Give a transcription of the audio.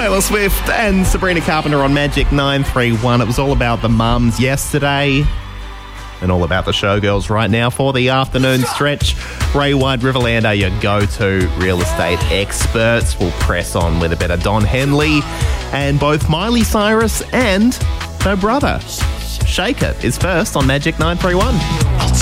Taylor Swift and Sabrina Carpenter on Magic 931. It was all about the mums yesterday and all about the showgirls right now for the afternoon stretch. Ray White, Riverland are your go-to real estate experts. We'll press on with a bit of Don Henley and both Miley Cyrus and her brother. Shake It is first on Magic 931.